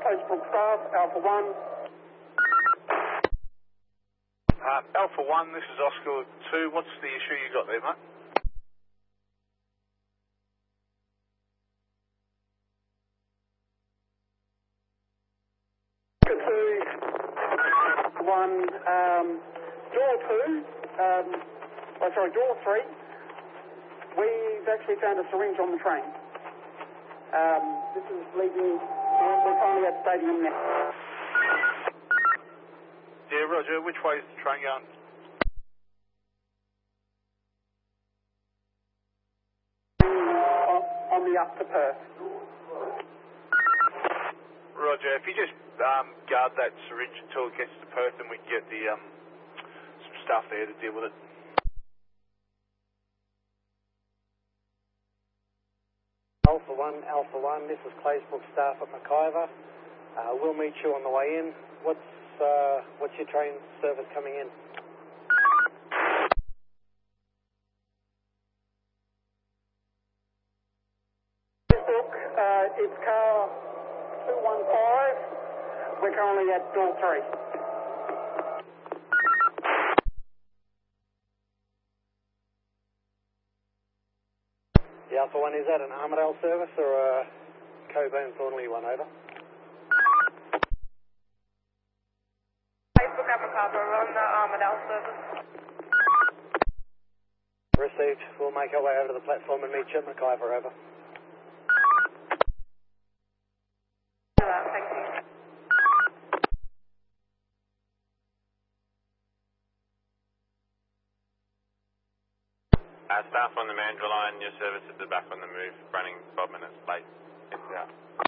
Closebrook staff, Alpha 1. Alpha 1, this is Oscar 2. What's the issue you got there, mate? Oscar 2, 1, door 2, door 3. We've actually found a syringe on the train. This is leaving, we're finally at stadium now. Yeah, Roger. Which way is the train going? On the up to Perth. Roger. If you just guard that syringe until it gets to Perth, and we can get the some stuff there to deal with it. Alpha 1, this is Closebrook staff at McIver. We'll meet you on the way in. What's your train service coming in? It's car 215. We're currently at door 3. The Alpha 1, is that an Armidale service or a Cockburn-Thornley one, over? Facebook at McIver, on the Armidale service. Received. We'll make our way over to the platform and meet you at McIver, over. Thank you. Staff on the Mandurah line, your service at the back on the move, running 5 minutes late. It's out.